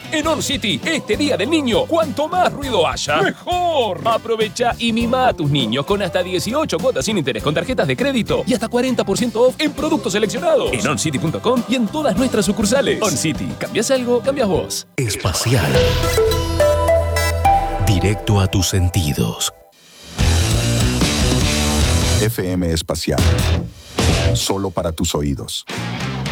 En On City, este día del niño, cuanto más ruido haya, ¡mejor! Aprovecha y mima a tus niños con hasta 18 cuotas sin interés con tarjetas de crédito y hasta 40% off en productos seleccionados. En oncity.com y en todas nuestras sucursales. On City, ¿cambias algo? Cambias vos. Espacial. Directo a tus sentidos. FM Espacial. Solo para tus oídos.